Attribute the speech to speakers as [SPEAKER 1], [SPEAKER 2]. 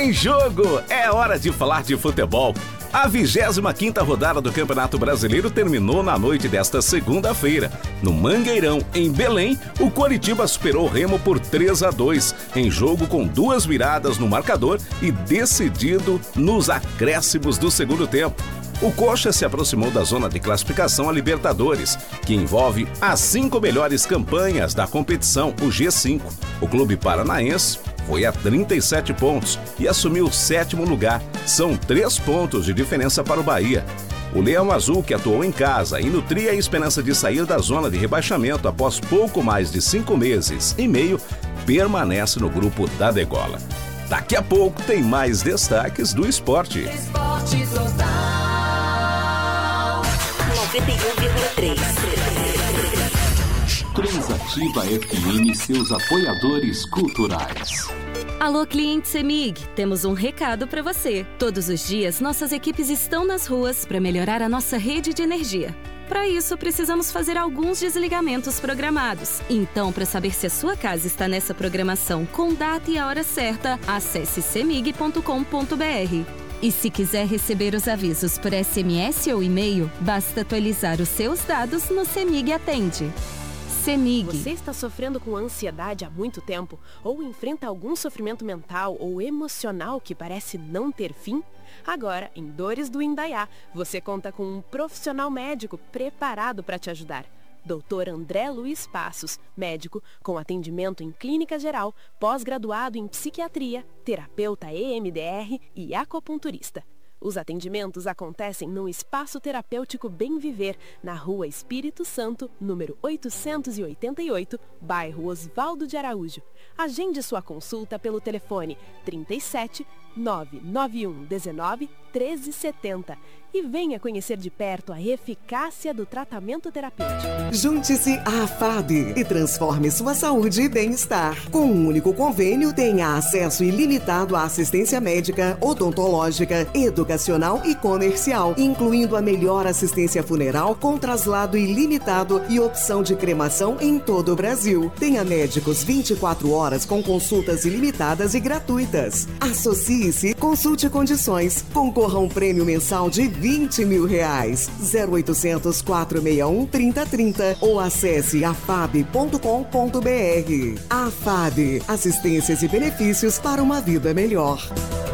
[SPEAKER 1] Tem jogo! É hora de falar de futebol. A 25ª rodada do Campeonato Brasileiro terminou na noite desta segunda-feira. No Mangueirão, em Belém, o Coritiba superou o Remo por 3-2, em jogo com 2 viradas no marcador e decidido nos acréscimos do segundo tempo. O Coxa se aproximou da zona de classificação à Libertadores, que envolve as 5 melhores campanhas da competição, o G5. O clube paranaense foi a 37 pontos e assumiu o 7º lugar. São 3 pontos de diferença para o Bahia. O Leão Azul, que atuou em casa e nutria a esperança de sair da zona de rebaixamento após pouco mais de 5 meses e meio, permanece no grupo da degola. Daqui a pouco tem mais destaques do esporte.
[SPEAKER 2] Esporte Total 91,3.
[SPEAKER 3] Transativa FM e seus apoiadores culturais.
[SPEAKER 4] Alô, cliente CEMIG, temos um recado para você. Todos os dias, nossas equipes estão nas ruas para melhorar a nossa rede de energia. Para isso, precisamos fazer alguns desligamentos programados. Então, para saber se a sua casa está nessa programação com data e a hora certa, acesse cemig.com.br. E se quiser receber os avisos por SMS ou e-mail, basta atualizar os seus dados no CEMIG Atende. CEMIG.
[SPEAKER 5] Você está sofrendo com ansiedade há muito tempo? Ou enfrenta algum sofrimento mental ou emocional que parece não ter fim? Agora, em Dores do Indaiá, você conta com um profissional médico preparado para te ajudar. Dr. André Luiz Passos, médico com atendimento em clínica geral, pós-graduado em psiquiatria, terapeuta EMDR e acupunturista. Os atendimentos acontecem no Espaço Terapêutico Bem Viver, na Rua Espírito Santo, número 888, bairro Osvaldo de Araújo. Agende sua consulta pelo telefone 37 991 19 1370 e venha conhecer de perto a eficácia do tratamento terapêutico.
[SPEAKER 6] Junte-se à AFAB e transforme sua saúde e bem-estar. Com um único convênio, tenha acesso ilimitado à assistência médica, odontológica, educacional e comercial, incluindo a melhor assistência funeral com traslado ilimitado e opção de cremação em todo o Brasil. Tenha médicos 24 horas com consultas ilimitadas e gratuitas. Associe-se, consulte condições, concorra a um prêmio mensal de R$20 mil. 0800 461 3030 ou acesse afab.com.br. AFAB, assistências e benefícios para uma vida melhor.